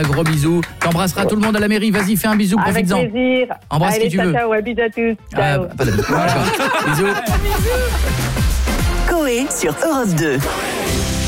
Gros bisous. T'embrasseras tout le monde à la mairie. Vas-y, fais un bisou, Avec profites-en. plaisir. Embrasse Allez, qui tu veux. Ciao, à bisous à tous. Ah, Ciao. pas d'amis. D'accord. Bisous. Coé sur Europe 2.